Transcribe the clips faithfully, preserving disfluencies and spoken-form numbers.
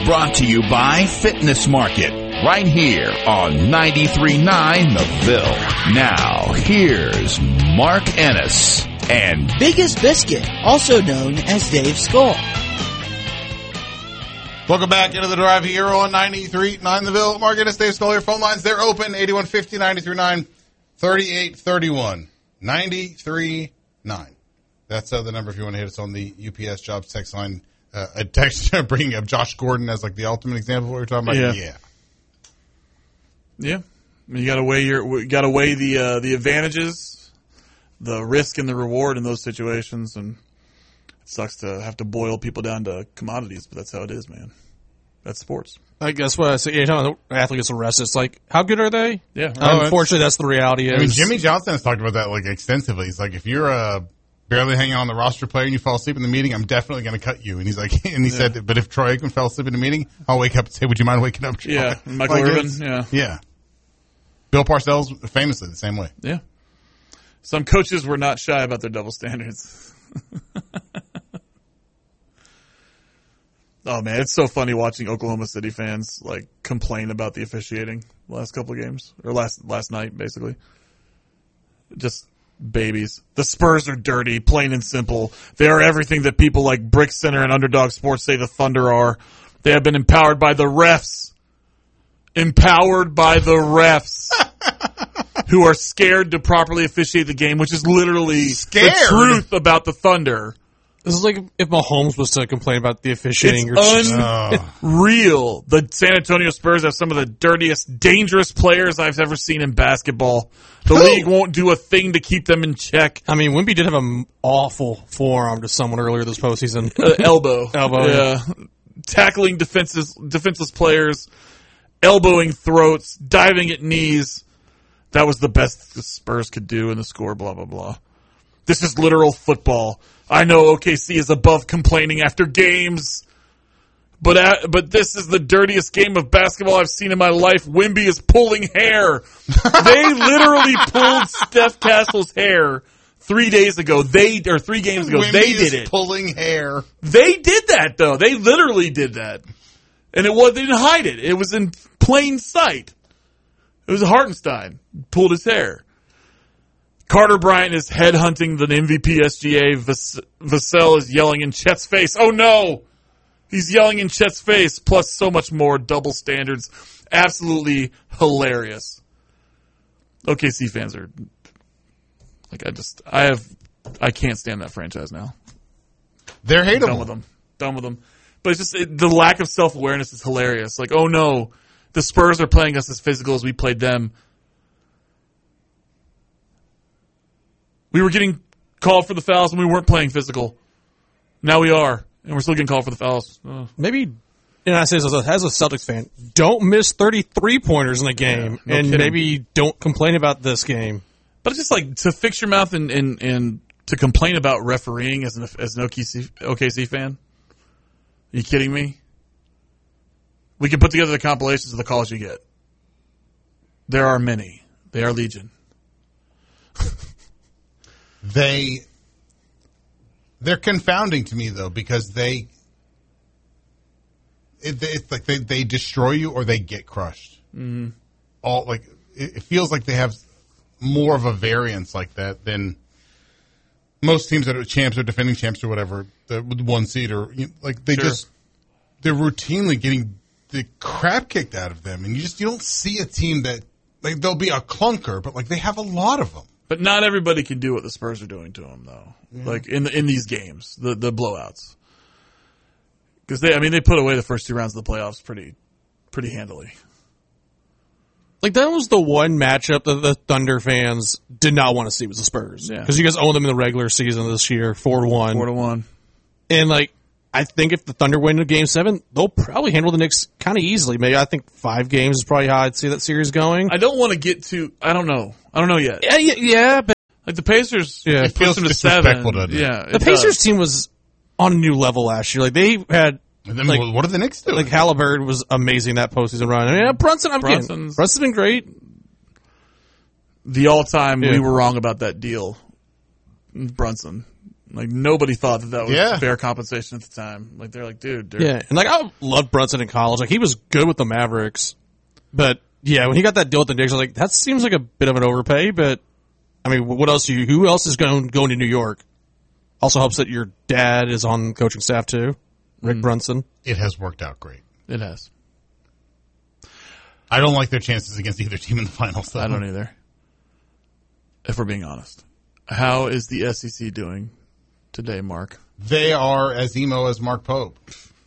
Brought to you by Fitness Market, right here on ninety-three point nine The Ville. Now, here's Mark Ennis and Biggest Biscuit, also known as Dave Skull. Welcome back into the drive here on ninety-three point nine The Ville. Mark Ennis, Dave Skull, your phone lines, they're open, eighty-one fifty, ninety-three point nine, thirty-eight thirty-one, ninety-three point nine. That's uh, the number if you want to hit us on the U P S Jobs text line. Uh, a text bringing up Josh Gordon as like the ultimate example of what we're talking about. Yeah. Yeah. Yeah. I mean, you got to weigh your, you got to weigh the uh, the advantages, the risk and the reward in those situations, and it sucks to have to boil people down to commodities, but that's how it is, man. That's sports. I guess what I say, anytime an athlete gets arrested, it's like, how good are they? Yeah. Oh, Unfortunately, that's the reality. Is. I mean, Jimmy Johnson has talked about that like extensively. He's like, if you're a barely hanging on the roster player and you fall asleep in the meeting, I'm definitely going to cut you. And he's like, and he yeah. said, but if Troy Aikman fell asleep in the meeting, I'll wake up and say, would you mind waking up, Troy? Yeah. Michael like Irvin. Yeah. Yeah. Bill Parcells, famously the same way. Yeah. Some coaches were not shy about their double standards. Oh man, it's so funny watching Oklahoma City fans like complain about the officiating the last couple of games or last last night, basically. Just babies. The Spurs are dirty, plain and simple. They are everything that people like Brick Center and Underdog Sports say the Thunder are. They have been empowered by the refs. Empowered by the refs. Who are scared to properly officiate the game, which is literally scared. The truth about the Thunder. This is like if Mahomes was to complain about the officiating. It's or unreal. The San Antonio Spurs have some of the dirtiest, dangerous players I've ever seen in basketball. The Who? league won't do a thing to keep them in check. I mean, Wemby did have an awful forearm to someone earlier this postseason. Uh, elbow. Elbow. Yeah. Tackling defenses, defenseless players, elbowing throats, diving at knees. That was the best the Spurs could do in the score, blah, blah, blah. This is literal football. I know O K C is above complaining after games, but at, but this is the dirtiest game of basketball I've seen in my life. Wemby is pulling hair. They literally pulled Steph Castle's hair three days ago. They or three games ago. Wemby they is did it. Pulling hair. They did that though. They literally did that, and it was they didn't hide it. It was in plain sight. It was Hartenstein pulled his hair. Carter Bryant is headhunting the M V P S G A. Vas- Vassell is yelling in Chet's face. Oh, no! He's yelling in Chet's face, plus so much more. Double standards. Absolutely hilarious. O K C fans are... Like, I just... I have... I can't stand that franchise now. They're hateable. Done with them. Done with them. But it's just... It, the lack of self-awareness is hilarious. Like, oh, no. The Spurs are playing us as physical as we played them. We were getting called for the fouls and we weren't playing physical. Now we are, and we're still getting called for the fouls. Oh. Maybe, and I say this as a, as a Celtics fan, don't miss thirty-three pointers in a game, Yeah, no and kidding. maybe don't complain about this game. But it's just like to fix your mouth and, and, and to complain about refereeing as an as an O K C, O K C fan. Are you kidding me? We can put together the compilations of the calls you get. There are many. They are legion. They, they're confounding to me though because they, it, it's like they, they destroy you or they get crushed. Mm-hmm. All like it, it feels like they have more of a variance like that than most teams that are champs or defending champs or whatever, the one seed or you know, like they Sure. just they're routinely getting the crap kicked out of them, and you just you don't see a team that like they'll be a clunker, but like they have a lot of them. But not everybody can do what the Spurs are doing to them, though. Yeah. Like in the, in these games, the the blowouts, because they, I mean, they put away the first two rounds of the playoffs pretty, pretty handily. Like that was the one matchup that the Thunder fans did not want to see was the Spurs, Yeah. because you guys owned them in the regular season this year, four to one, Four to one. and like I think if the Thunder win a game seven, they'll probably handle the Knicks kind of easily. Maybe I think five games is probably how I'd see that series going. I don't want to get to. I don't know. I don't know yet. Yeah, yeah, yeah but Like the Pacers, Yeah. It feels pushed them to disrespectful, seven. doesn't it? Yeah, the it Pacers does. team was on a new level last year. Like they had, And then like, what are the Knicks doing? like Halliburton was amazing that postseason run. I mean, Brunson, I'm getting, Brunson's- Brunson's been great. The all-time, Yeah. we were wrong about that deal. Brunson, Like nobody thought that that was Yeah. fair compensation at the time. Like they're like, dude, they're, Yeah, and like I loved Brunson in college. Like he was good with the Mavericks, but yeah, when he got that deal with the Knicks, I was like, that seems like a bit of an overpay. But I mean, what else? You who else is going going to New York? Also helps that your dad is on the coaching staff too, Rick Brunson. It has worked out great. it has. I don't like their chances against either team in the finals, though. I don't either. If we're being honest, how is the S E C doing today, Mark? They are as emo as Mark Pope.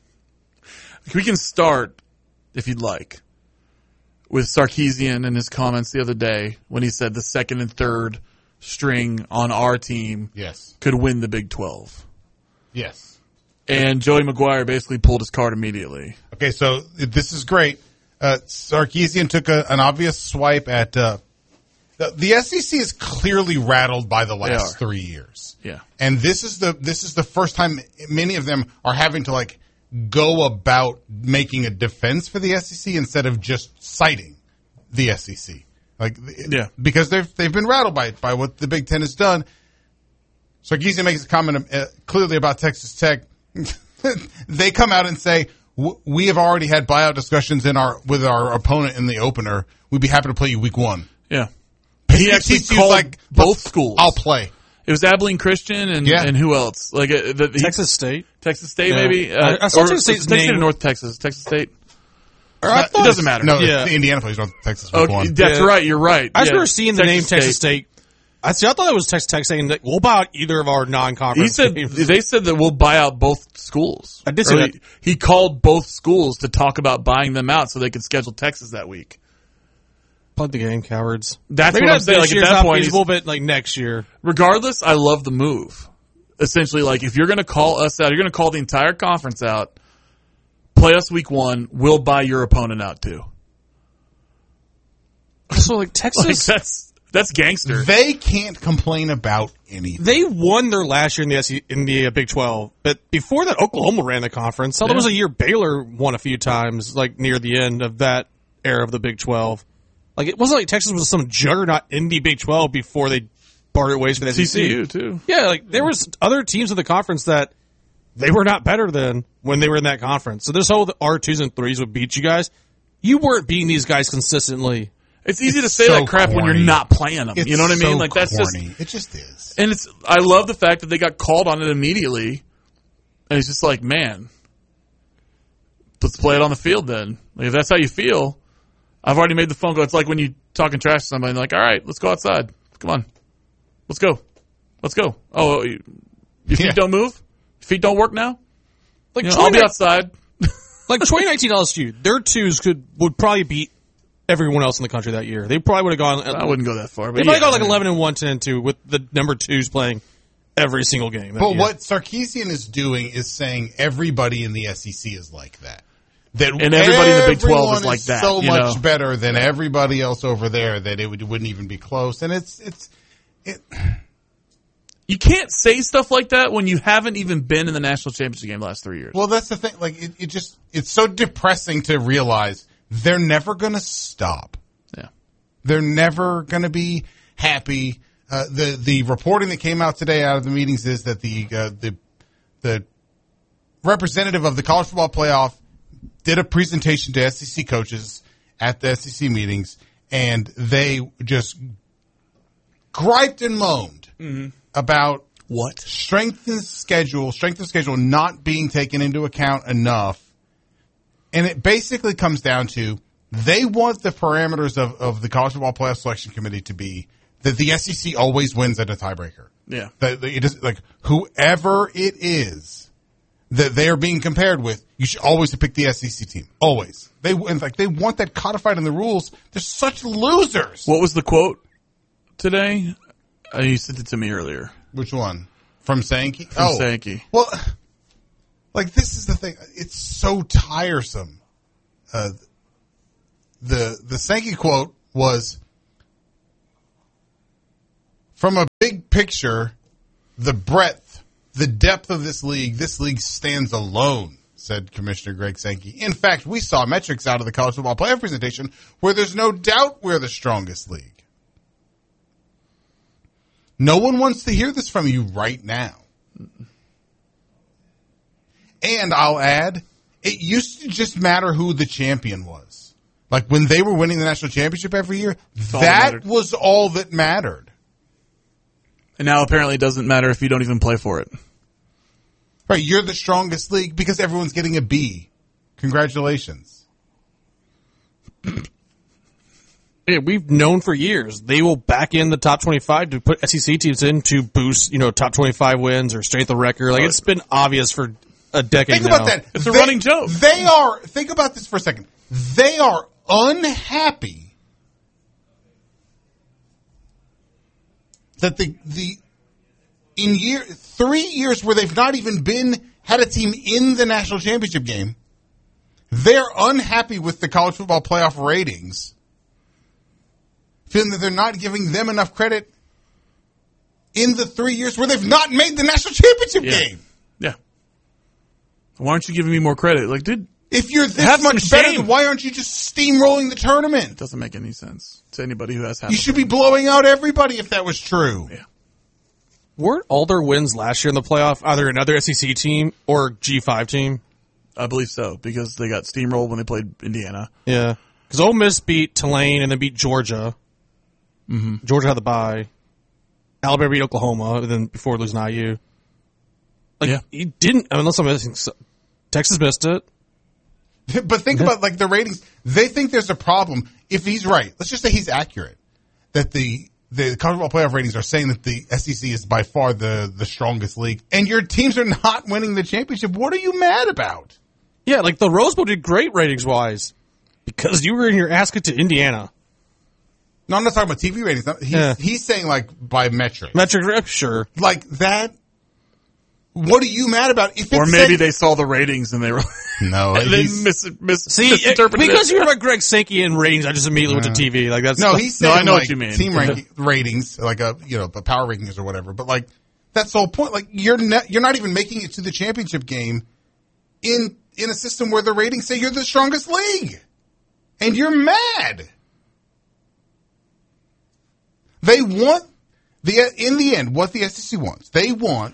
We can start, if you'd like, with Sarkisian and his comments the other day when he said the second and third string on our team Yes. could win the Big twelve. Yes. And Joey McGuire basically pulled his card immediately. Okay, so this is great. Uh, Sarkisian took a, an obvious swipe at uh, the, the S E C is clearly rattled by the last are. three years. Yeah. And this is the this is the first time many of them are having to like go about making a defense for the S E C instead of just citing the S E C. Like, Yeah. because they've they've been rattled by it, by what the Big Ten has done. Sarkisian makes a comment uh, clearly about Texas Tech. They come out and say, w- "We have already had buyout discussions in our with our opponent in the opener. We'd be happy to play you week one." Yeah. He actually T C U's called like, both schools. I'll play. It was Abilene Christian and, Yeah. and who else? Like uh, the, he- Texas State. Texas State, Yeah. maybe. I- Uh, I saw or- Texas State's Texas State or name. North Texas. Texas State. Or I It thought- doesn't matter. No, Yeah. the Indiana plays North Texas week Okay, one. that's Yeah. right. You're right. I Yeah. just remember seeing the name Texas State. I see. I thought that was Texas Tech saying that we'll buy out either of our non-conference. He said games. they said that we'll buy out both schools. I did see Or that. He, he called both schools to talk about buying them out so they could schedule Texas that week. Plug the game, cowards. That's Maybe what not I'm saying. this Like at year's that not point, feasible, he's- but like next year. regardless, I love the move. Essentially, like if you're going to call us out, you're going to call the entire conference out. Play us week one. We'll buy your opponent out too. So like Texas, Like that's that's gangster. They can't complain about anything. they won their last year in the S E C, in the uh, Big twelve, but before that, Oklahoma ran the conference. So there was a year Baylor won a few times, like near the end of that era of the Big twelve. Like it wasn't like Texas was some juggernaut in the Big twelve before they parted ways with the S E C. T C U too. Yeah, like there was other teams in the conference that they were not better than when they were in that conference. So this whole R twos and threes would beat you guys. You weren't beating these guys consistently. It's easy It's to say so that crap when corny. you're not playing them. It's You know what I mean? so Like that's just corny. It just is. and it's. I love the fact that they got called on it immediately, and it's just like, man, let's play it on the field then. Like if that's how you feel, I've already made the phone call. It's like when you talking trash to somebody, like, all right, let's go outside. Come on, let's go, let's go. Oh, you, your feet Yeah. don't move, your feet don't work now. Like You know, I'll be twenty outside. like twenty nineteen L S U, their twos could would probably beat everyone else in the country that year. They probably would have gone. I wouldn't go that far, They but might yeah, have gone like I mean, eleven and one, ten and two with the number twos playing every single game. that But year. what Sarkisian is doing is saying everybody in the S E C is like that. That And everybody in the Big twelve is everyone like that, So you much know? better than everybody else over there that it would, wouldn't even be close. And it's it's it. You can't say stuff like that when you haven't even been in the national championship game the last three years. Well, that's the thing. Like it, it just it's so depressing to realize they're never going to stop. Yeah. They're never going to be happy. Uh, the the reporting that came out today out of the meetings is that the uh, the the representative of the college football playoff did a presentation to S E C coaches at the S E C meetings, and they just griped and moaned about What? strength and schedule, strength of schedule not being taken into account enough. And it basically comes down to they want the parameters of, of the college football playoff selection committee to be that the S E C always wins at a tiebreaker. Yeah. That that it is like whoever it is that they are being compared with, you should always pick the S E C team. Always. They in fact they want that codified in the rules. They're such losers. What was the quote today? Uh, you sent it to me earlier. Which one? From Sankey? From oh. Sankey. Well, like this is the thing. It's so tiresome. Uh, the the Sankey quote was, from a big picture, the breadth, the depth of this league, this league stands alone, said Commissioner Greg Sankey. In fact, we saw metrics out of the college football playoff presentation where there's no doubt we're the strongest league. No one wants to hear this from you right now. And I'll add, it used to just matter who the champion was. Like when they were winning the national championship every year, all that that was all that mattered. And now apparently it doesn't matter if you don't even play for it. Right, you're the strongest league because everyone's getting a B. Congratulations. Yeah, we've known for years they will back in the top twenty-five to put S E C teams in to boost, you know, top twenty-five wins or strength of record. Like it's been obvious for a decade Think now. about that. It's a They- running joke. They are, think about this for a second. They are unhappy that the, the, in year, three years where they've not even been, had a team in the national championship game, they're unhappy with the college football playoff ratings, feeling that they're not giving them enough credit in the three years where they've not made the national championship Yeah. game. Yeah. Why aren't you giving me more credit? Like, dude, If you're this Have some much better, shame. then why aren't you just steamrolling the tournament? doesn't make any sense to anybody who has half. You a should be blowing out everybody if that was true. Yeah. Weren't all their wins last year in the playoff either another S E C team or G five team? I believe so, because they got steamrolled when they played Indiana. Yeah. Because Ole Miss beat Tulane and then beat Georgia. Mm-hmm. Georgia had the bye. Alabama beat Oklahoma, and then before losing I U. Like, Yeah. he didn't, I mean, unless I'm missing, so- Texas missed it. But think about like the ratings. They think there's a problem. If he's right, let's just say he's accurate. That the the college football playoff ratings are saying that the S E C is by far the the strongest league, and your teams are not winning the championship. What are you mad about? Yeah, like the Rose Bowl did great ratings wise because you were in your ass kicked to Indiana. No, I'm not talking about T V ratings. He's, Yeah. he's saying like by metric, Metric rep, sure. like that. What are you mad about? If Or it maybe said- they saw the ratings and they were no. they he's- mis, mis, See, misinterpreted because it. you were about Greg Sankey and ratings, I just immediately went to T V. Like that's No, he's No, saying I know like what you mean. team ranking, ratings, like a you know the power rankings or whatever. But like that's the whole point. Like you're not you're not even making it to the championship game in in a system where the ratings say you're the strongest league, and you're mad. They want the in the end what the S E C wants. They want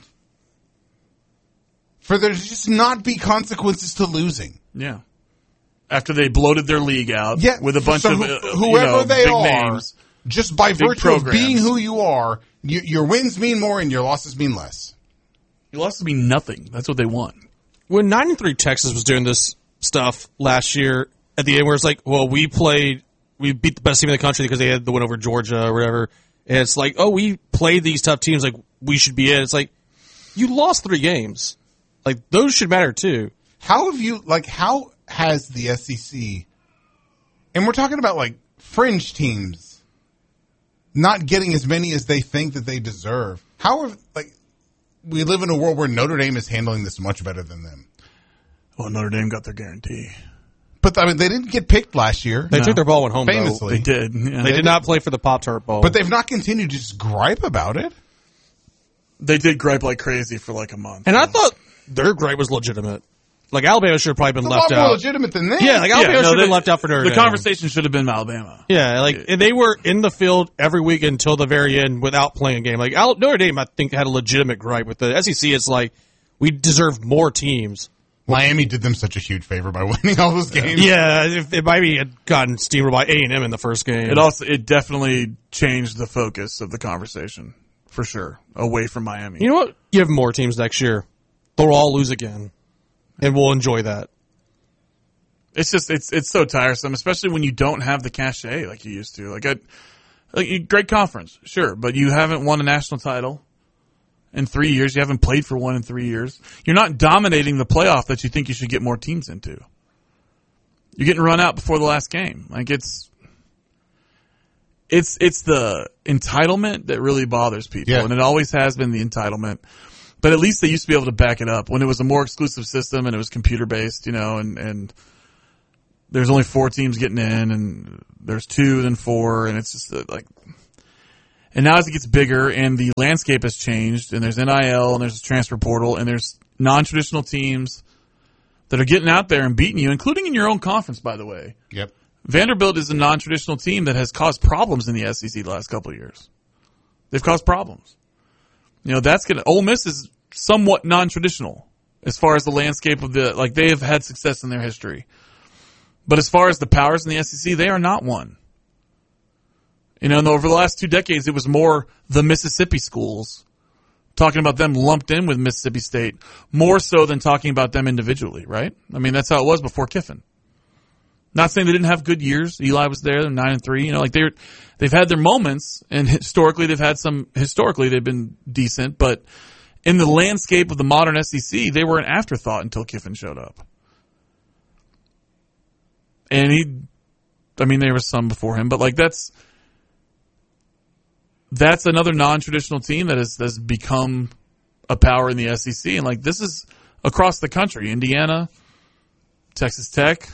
for there to just not be consequences to losing. Yeah. After they bloated their league out Yeah, with a bunch so of who- uh, whoever you know, they big are, names. just by big virtue of programs. being who you are, you, your wins mean more and your losses mean less. You lost to me nothing. That's what they want. when nine and three Texas was doing this stuff last year at the end, where it's like, well, we played, we beat the best team in the country because they had the win over Georgia or whatever. And it's like, oh, we played these tough teams, like we should be in. It's like you lost three games, like those should matter too. How have you, like, how has the S E C, and we're talking about, like, fringe teams not getting as many as they think that they deserve. How have, like, we live in a world where Notre Dame is handling this much better than them. Well, Notre Dame got their guarantee. But, I mean, they didn't get picked last year. They No. took their ball went home. Famously. They did. Yeah. though. They did not play for the Pop Tart Bowl. But they've not continued to just gripe about it. They did gripe like crazy for like a month. and I thought their gripe was legitimate. Like Alabama should have probably been It's a left lot more out. legitimate than this. Yeah, like Alabama no, should have they- been left out for Notre The Dame. conversation should have been Alabama. Yeah, like and they were in the field every week until the very end without playing a game. Like Al- Notre Dame, I think had a legitimate gripe with the S E C. It's like we deserve more teams. Miami did them such a huge favor by winning all those games. Yeah, if it Miami had gotten steamrolled by A and M in the first game. It also it definitely changed the focus of the conversation for sure, away from Miami. You know what? You have more teams next year. They'll all lose again, and we'll enjoy that. It's just it's it's so tiresome, especially when you don't have the cachet like you used to. Like a like, great conference, sure, but you haven't won a national title in three years. You haven't played for one in three years. You're not dominating the playoff that you think you should get more teams into. You're getting run out before the last game. Like it's it's it's the entitlement that really bothers people, Yeah. and it always has been the entitlement. But at least they used to be able to back it up when it was a more exclusive system and it was computer based, you know, and and. There's only four teams getting in, and there's two, then four, and it's just uh, like. And now as it gets bigger, and the landscape has changed, and there's N I L, and there's a transfer portal, and there's non-traditional teams that are getting out there and beating you, including in your own conference, by the way. Yep. Vanderbilt is a non-traditional team that has caused problems in the S E C the last couple of years. They've caused problems. You know, that's gonna. Ole Miss is somewhat non-traditional as far as the landscape of the, like they have had success in their history. But as far as the powers in the S E C, they are not one. You know, and over the last two decades, it was more the Mississippi schools, talking about them lumped in with Mississippi State, more so than talking about them individually, right? I mean, that's how it was before Kiffin. Not saying they didn't have good years. Eli was there, they're nine and three. You know, like they're they've had their moments, and historically they've had some. Historically, they've been decent, but in the landscape of the modern S E C, they were an afterthought until Kiffin showed up. And he, I mean, there was some before him, but like that's that's another non-traditional team that has has become a power in the S E C, and like this is across the country, Indiana, Texas Tech.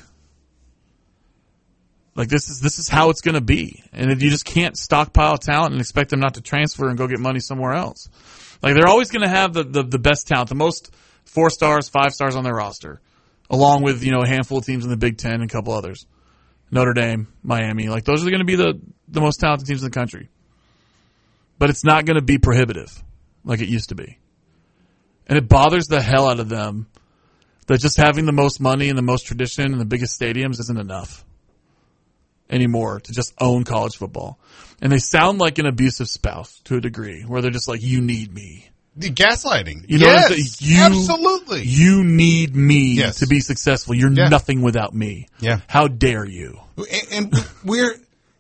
Like this is this is how it's going to be, and if you just can't stockpile talent and expect them not to transfer and go get money somewhere else. Like they're always going to have the, the the best talent, the most four stars, five stars on their roster, along with you know a handful of teams in the Big Ten and a couple others, Notre Dame, Miami. Like those are going to be the the most talented teams in the country. But it's not going to be prohibitive like it used to be, and it bothers the hell out of them that just having the most money and the most tradition and the biggest stadiums isn't enough anymore to just own college football. And they sound like an abusive spouse to a degree where they're just like, you need me. The gaslighting. You know yes, what I'm saying? You, absolutely. You need me yes. to be successful. You're yeah. nothing without me. Yeah. How dare you? And, and we're,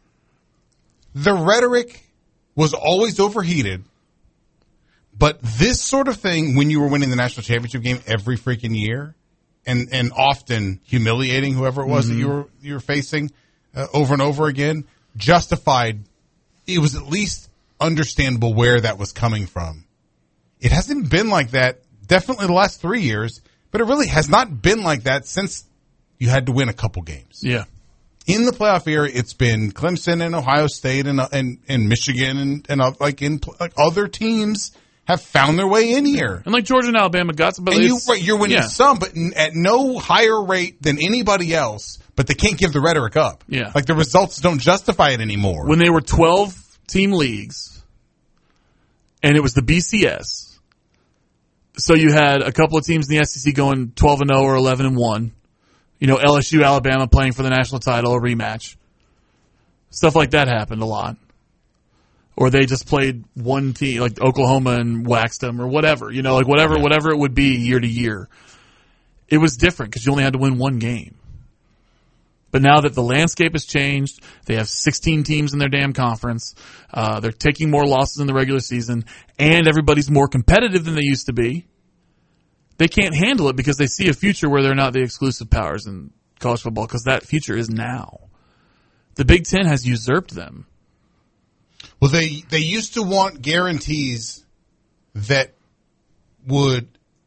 the rhetoric was always overheated, but this sort of thing, when you were winning the national championship game every freaking year and, and often humiliating whoever it was mm-hmm. that you were, you were facing, Uh, over and over again, justified. It was at least understandable where that was coming from. It hasn't been like that, definitely the last three years, but it really has not been like that since you had to win a couple games. Yeah. In the playoff era, it's been Clemson and Ohio State and and, and Michigan and, and uh, like in like other teams have found their way in here. And like Georgia and Alabama got some, but and you, right, you're winning yeah. some, but n- at no higher rate than anybody else. But they can't give the rhetoric up. Yeah. Like the results don't justify it anymore. When they were twelve-team leagues, and it was the B C S, so you had a couple of teams in the S E C going twelve and oh or eleven and one. You know, L S U, Alabama playing for the national title, a rematch. Stuff like that happened a lot. Or they just played one team, like Oklahoma and waxed them, or whatever. You know, like whatever, whatever it would be year to year. It was different because you only had to win one game. But now that the landscape has changed, they have sixteen teams in their damn conference. Uh, they're taking more losses in the regular season, and everybody's more competitive than they used to be. They can't handle it because they see a future where they're not the exclusive powers in college football because that future is now. The Big Ten has usurped them. Well, they, they used to want guarantees that would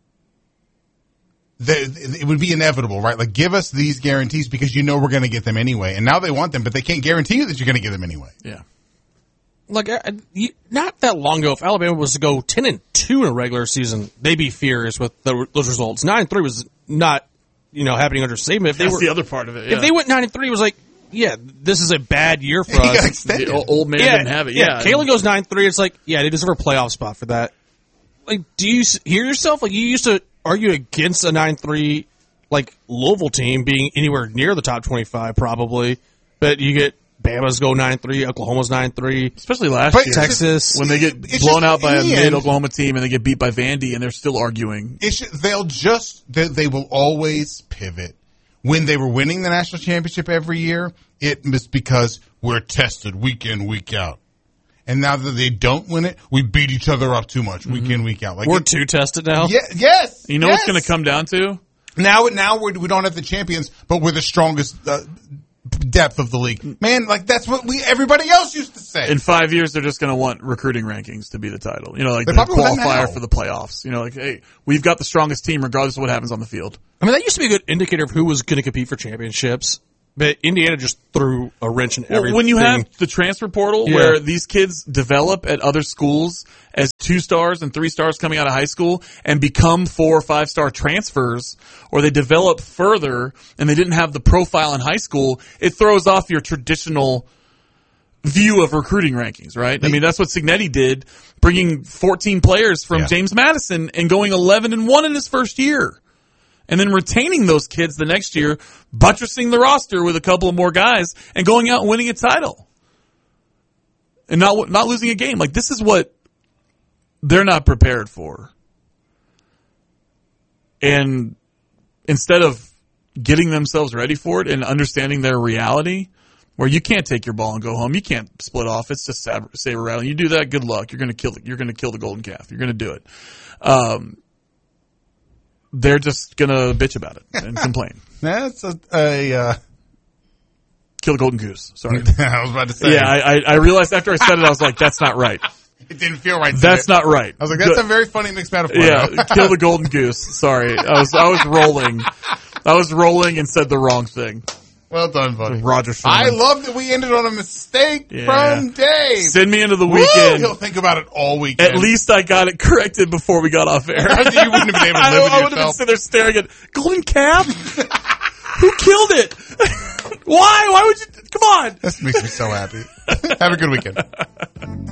The, it would be inevitable, right? Like, give us these guarantees because you know we're going to get them anyway. And now they want them, but they can't guarantee you that you're going to get them anyway. Yeah. Like, uh, you, not that long ago, if Alabama was to go ten and two in a regular season, they'd be furious with the, those results. nine and three was not, you know, happening under Saban. If they That's were, the other part of it, yeah. If they went nine and three, it was like, yeah, this is a bad year for He got us. extended. The old man yeah, didn't have it, yeah. yeah. Kalen goes nine and three, it's like, yeah, they deserve a playoff spot for that. Like, do you hear yourself? Like, you used to argue against a nine and three like Louisville team being anywhere near the top twenty-five, probably. But you get Bama's go nine and three, Oklahoma's nine and three, especially last But year, Texas. when they get It's blown just, out by a in the mid end- Oklahoma team and they get beat by Vandy, and they're still arguing. It's just, they'll just, they, they will always pivot. When they were winning the national championship every year, it was because we're tested week in, week out. And now that they don't win it, we beat each other up too much week in, week out. Like We're it- too tested now. Yeah, yes. You know yes. what's going to come down to? Now, now we're, we don't have the champions, but we're the strongest uh, depth of the league. Man, like that's what we everybody else used to say. In five years, they're just going to want recruiting rankings to be the title. You know, like They the probably want that qualifier now. for the playoffs. You know, like, hey, we've got the strongest team regardless of what happens on the field. I mean, that used to be a good indicator of who was going to compete for championships. But Indiana just threw a wrench in everything. Well, when you have the transfer portal Yeah. where these kids develop at other schools as two stars and three stars coming out of high school and become four or five star transfers, or they develop further and they didn't have the profile in high school, it throws off your traditional view of recruiting rankings, right? I mean, that's what Cignetti did, bringing fourteen players from Yeah. James Madison and going eleven and one in his first year. And then retaining those kids the next year, buttressing the roster with a couple of more guys, and going out and winning a title. And not not losing a game. Like, this is what they're not prepared for. And instead of getting themselves ready for it and understanding their reality, where you can't take your ball and go home, you can't split off. It's just saber, saber rattling. You do that, good luck. You're going to kill. You're going to kill the golden calf. You're going to do it. Um, they're just going to bitch about it and complain. That's a, a uh... kill the golden goose. Sorry. I was about to say. Yeah, I, I realized after I said it, I was like, that's not right. It didn't feel right. That's not right. I was like, that's Good. a very funny mixed metaphor. Yeah, kill the golden goose. Sorry, I was I was rolling. I was rolling and said the wrong thing. Well done, buddy. Roger Sherman. I love that we ended on a mistake Yeah. from Dave. Send me into the Woo! weekend. He'll think about it all weekend. At least I got it corrected before we got off air. You wouldn't have been able to live I, with I would have been yourself. sitting there staring at golden calf. Who killed it? Why? Why would you? Come on. This makes me so happy. Have a good weekend.